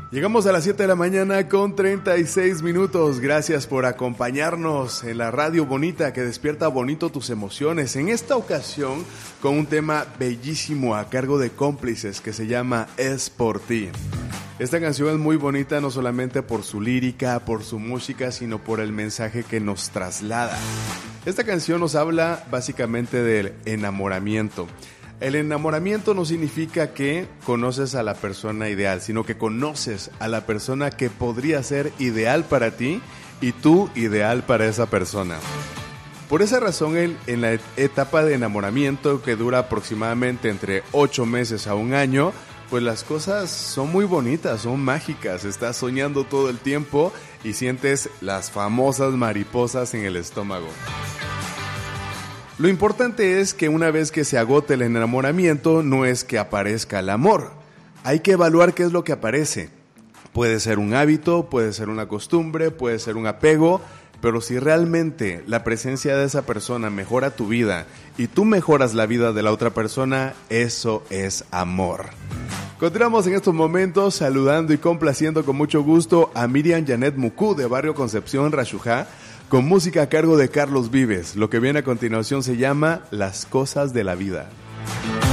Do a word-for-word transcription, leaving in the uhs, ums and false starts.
Llegamos a las siete de la mañana con treinta y seis minutos. Gracias por acompañarnos en la radio bonita que despierta bonito tus emociones. En esta ocasión con un tema bellísimo a cargo de Cómplices que se llama Es por ti. Esta canción es muy bonita no solamente por su lírica, por su música, sino por el mensaje que nos traslada. Esta canción nos habla básicamente del enamoramiento. El enamoramiento no significa que conoces a la persona ideal, sino que conoces a la persona que podría ser ideal para ti y tú ideal para esa persona. Por esa razón, en, en la etapa de enamoramiento, que dura aproximadamente entre ocho meses a un año, pues las cosas son muy bonitas, son mágicas. Estás soñando todo el tiempo y sientes las famosas mariposas en el estómago. Lo importante es que una vez que se agote el enamoramiento, no es que aparezca el amor. Hay que evaluar qué es lo que aparece. Puede ser un hábito, puede ser una costumbre, puede ser un apego, pero si realmente la presencia de esa persona mejora tu vida y tú mejoras la vida de la otra persona, eso es amor. Continuamos en estos momentos saludando y complaciendo con mucho gusto a Miriam Janet Mucú de Barrio Concepción, Rashujá, con música a cargo de Carlos Vives. Lo que viene a continuación se llama Las Cosas de la Vida.